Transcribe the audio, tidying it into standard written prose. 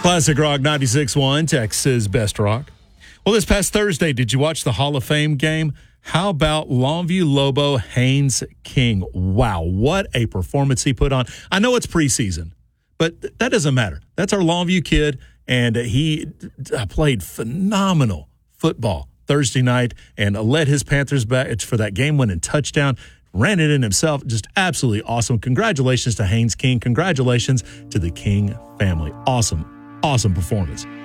Classic Rock 96.1, Texas Best Rock. Well, this past Thursday, did you watch the Hall of Fame game? How about Longview Lobo Haynes King? Wow, what a performance he put on. I know it's preseason, but that doesn't matter. That's our Longview kid, and he played phenomenal football Thursday night and led his Panthers back for that game-winning touchdown. Ran it in himself. Just absolutely awesome. Congratulations to Haynes King. Congratulations to the King family. Awesome performance.